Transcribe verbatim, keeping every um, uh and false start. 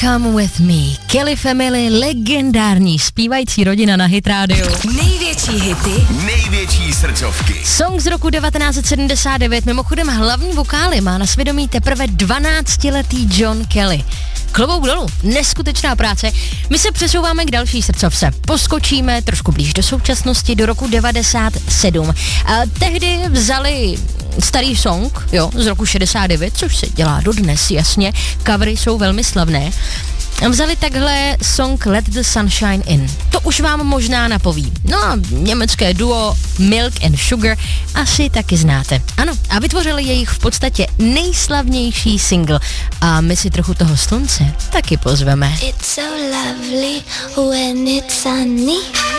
Come with me, Kelly Family, legendární zpívající rodina na Hit Radio. Největší hity, největší srdcovky. Song z roku devatenáct set sedmdesát devět, mimochodem hlavní vokály má na svědomí teprve dvanáctiletý John Kelly. Klobouk dolů, neskutečná práce. My se přesouváme k další srdcovce. Poskočíme trošku blíž do současnosti, do roku devadesát sedm. A tehdy vzali starý song, jo, z roku šedesát devět, což se dělá dodnes, jasně. Covery jsou velmi slavné. Vzali takhle song Let the Sunshine In. To už vám možná napoví. No a německé duo Milk and Sugar asi taky znáte. Ano, a vytvořili jejich v podstatě nejslavnější single. A my si trochu toho slunce taky pozveme. It's so lovely when it's sunny.